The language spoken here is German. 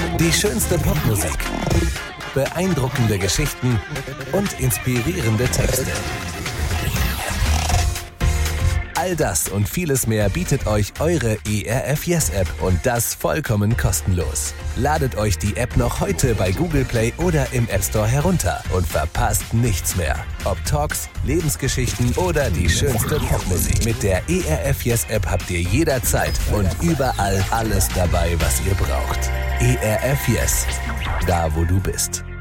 Die schönste Popmusik, beeindruckende Geschichten und inspirierende Texte. All das und vieles mehr bietet euch eure ERF Yes App und das vollkommen kostenlos. Ladet euch die App noch heute bei Google Play oder im App Store herunter und verpasst nichts mehr. Ob Talks, Lebensgeschichten oder die schönste Popmusik. Mit der ERF Yes App habt ihr jederzeit und überall alles dabei, was ihr braucht. ERF Yes, da wo du bist.